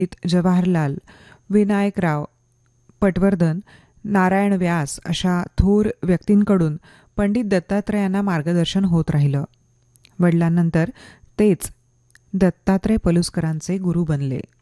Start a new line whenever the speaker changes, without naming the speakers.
जवाहरलाल, विनायकराव पटवर्धन, नारायण व्यास अशा थोर व्यक्तींकडून पंडित दत्तात्रयांना मार्गदर्शन होत राहिलं. वडिलांनंतर तेच दत्तात्रय पलुस्करांचे गुरु बनले.